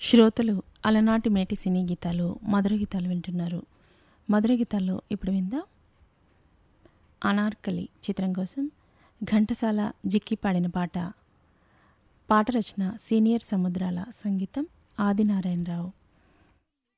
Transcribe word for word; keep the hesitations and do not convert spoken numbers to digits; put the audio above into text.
శ్రోతలు అలనాటి మేటి సినీ గీతాలు మధుర గీతాలు వింటున్నారు. మధుర గీతాల్లో ఇప్పుడు విందాం అనార్కలి చిత్రం కోసం ఘంటసాల జిక్కి పాడిన పాట. పాట రచన సీనియర్ సముద్రాల, సంగీతం ఆదినారాయణరావు.